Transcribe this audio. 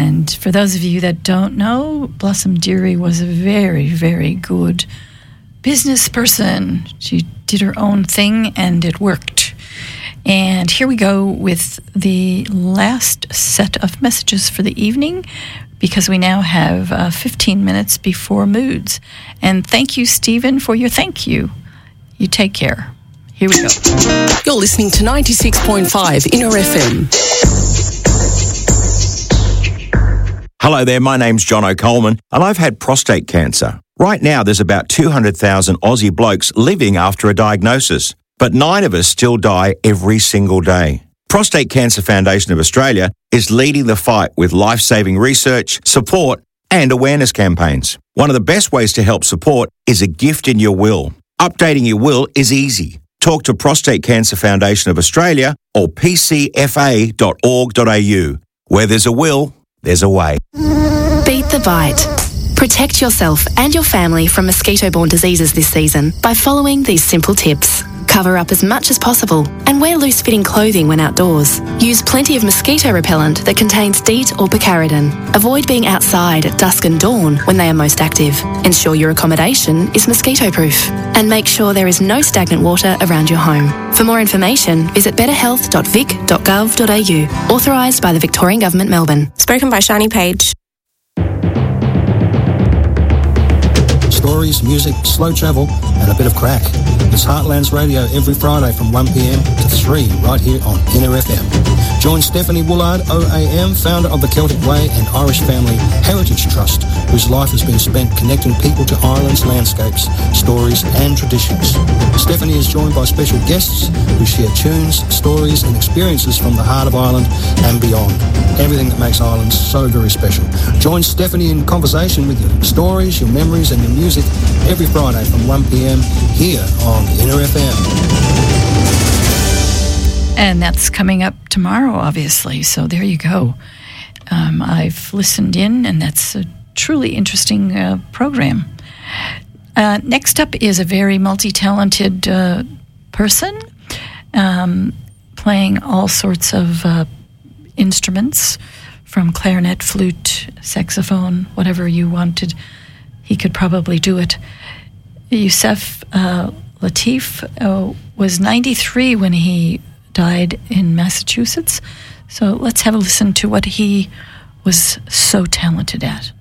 And for those of you that don't know, Blossom Dearie was a very, very good business person. She did her own thing and it worked. And here we go with the last set of messages for the evening, because we now have 15 minutes before Moods. And thank you, Stephen, for your thank you. You take care. Here we go. You're listening to 96.5 Inner FM. Hello there, my name's John O'Coleman, and I've had prostate cancer. Right now, there's about 200,000 Aussie blokes living after a diagnosis, but 9 of us still die every single day. Prostate Cancer Foundation of Australia is leading the fight with life-saving research, support, and awareness campaigns. One of the best ways to help support is a gift in your will. Updating your will is easy. Talk to Prostate Cancer Foundation of Australia or pcfa.org.au. Where there's a will, there's a way. Beat the bite. Protect yourself and your family from mosquito-borne diseases this season by following these simple tips. Cover up as much as possible and wear loose-fitting clothing when outdoors. Use plenty of mosquito repellent that contains DEET or picaridin. Avoid being outside at dusk and dawn when they are most active. Ensure your accommodation is mosquito-proof. And make sure there is no stagnant water around your home. For more information, visit betterhealth.vic.gov.au. Authorised by the Victorian Government, Melbourne. Spoken by Shani Page. Stories, music, slow travel, and a bit of crack. It's Heartlands Radio every Friday from 1pm to 3 right here on Inner FM. Join Stephanie Woolard, OAM, founder of the Celtic Way and Irish Family Heritage Trust, whose life has been spent connecting people to Ireland's landscapes, stories and traditions. Stephanie is joined by special guests who share tunes, stories and experiences from the heart of Ireland and beyond. Everything that makes Ireland so very special. Join Stephanie in conversation with your stories, your memories and your music every Friday from 1pm here on Inner FM. And that's coming up tomorrow, obviously. So there you go. I've listened in, and that's a truly interesting program. Next up is a very multi-talented person playing all sorts of instruments, from clarinet, flute, saxophone, whatever you wanted. He could probably do it. Yusef Lateef was 93 when he died in Massachusetts. So let's have a listen to what he was so talented at.